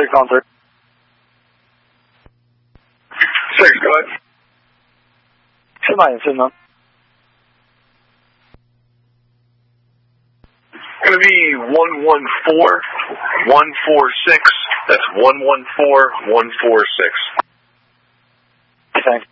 6 on 3. 6, go ahead. 是哪一次呢？ Going to be 114-146. That's 114-146. Thanks.